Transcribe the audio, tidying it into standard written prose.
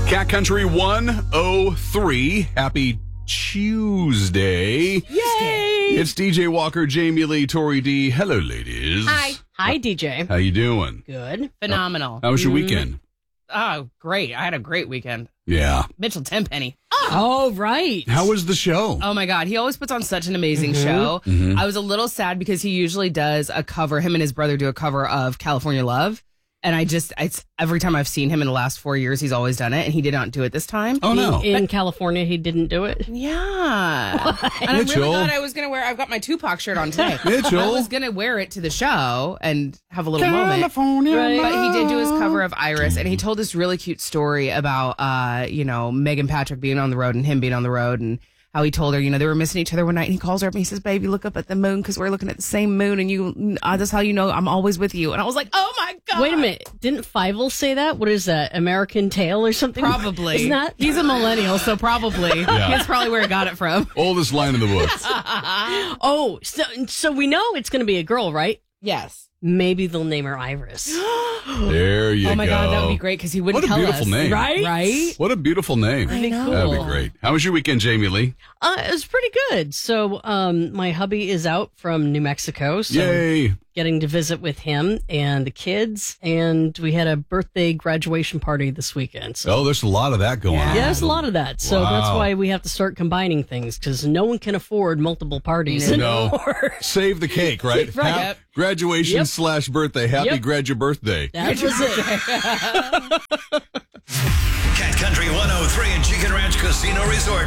Cat Country 103. Happy Tuesday. Yay! It's DJ Walker, Jamie Lee, Tori D. Hello, ladies. Hi, DJ. How you doing? Good. Phenomenal. How was your weekend? Oh, great. I had a great weekend. Yeah. Mitchell Tenpenny. Oh, right. How was the show? Oh, my God. He always puts on such an amazing show. I was a little sad because he usually does a cover. Him and his brother do a cover of California Love. And every time I've seen him in the last 4 years, he's always done it. And he did not do it this time. Oh, no. In California, he didn't do it? Yeah. And I Mitchell. really thought I was going to I've got my Tupac shirt on today. Mitchell. I was going to wear it to the show and have a little moment. California. Right. But he did do his cover of Iris, and he told this really cute story about, Megan Patrick being on the road and him being on the road, and how he told her, they were missing each other one night, and he calls her up and he says, "Baby, look up at the moon because we're looking at the same moon, and that's how you know I'm always with you." And I was like, "Oh my God!" Wait a minute. Didn't Fievel say that? What is that? American Tale or something? Probably. Isn't that? He's a millennial, so probably. Yeah. That's probably where he got it from. Oldest line in the book. Oh, so we know it's going to be a girl, right? Yes. Maybe they'll name her Iris. There you go. Oh my God, that would be great because he wouldn't What a tell beautiful us. name. Right? What a beautiful name. I know. That'd be great. How was your weekend, Jamie Lee? It was pretty good. So my hubby is out from New Mexico. So Yay. getting to visit with him and the kids. And we had a birthday graduation party this weekend. So Oh, there's a lot of that going on. yeah, there's a lot of that. So that's Wow. why we have to start combining things because no one can afford multiple parties No. anymore. Save the cake, right? Right. Hap- Graduation / birthday. Happy Yep. grad your birthday. That was it. Cat Country 103 and Chicken Ranch Casino Resort.